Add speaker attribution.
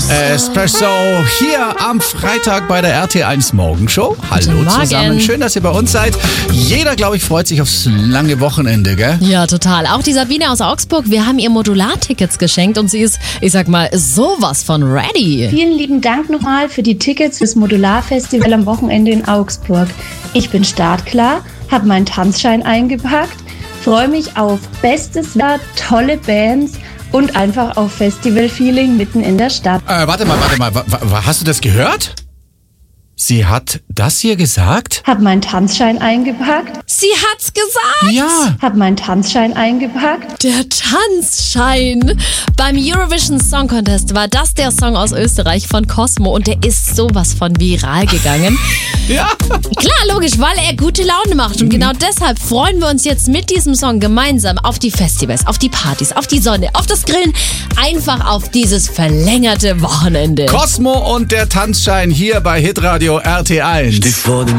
Speaker 1: Espresso hier am Freitag bei der RT1 Morgenshow. Hallo zusammen, schön, dass ihr bei uns seid. Jeder, glaube ich, freut sich aufs lange Wochenende, gell?
Speaker 2: Ja, total. Auch die Sabine aus Augsburg, wir haben ihr Modular-Tickets geschenkt und sie ist, ich sag mal, sowas von ready.
Speaker 3: Vielen lieben Dank nochmal für die Tickets fürs Modular-Festival am Wochenende in Augsburg. Ich bin startklar, habe meinen Tanzschein eingepackt, freue mich auf bestes Wetter, tolle Bands und einfach auf Festival-Feeling mitten in der Stadt.
Speaker 1: Warte mal. Hast du das gehört? Sie hat das hier gesagt?
Speaker 3: Hab meinen Tanzschein eingepackt.
Speaker 2: Sie hat's gesagt!
Speaker 1: Ja.
Speaker 3: Hab meinen Tanzschein eingepackt.
Speaker 2: Der Tanzschein. Beim Eurovision Song Contest war das der Song aus Österreich von Cosmo und der ist sowas von viral gegangen.
Speaker 1: Ja.
Speaker 2: Klar, logisch, weil er gute Laune macht und genau deshalb freuen wir uns jetzt mit diesem Song gemeinsam auf die Festivals, auf die Partys, auf die Sonne, auf das Grillen, einfach auf dieses verlängerte Wochenende.
Speaker 1: Cosmo und der Tanzschein hier bei Hitradio RT1.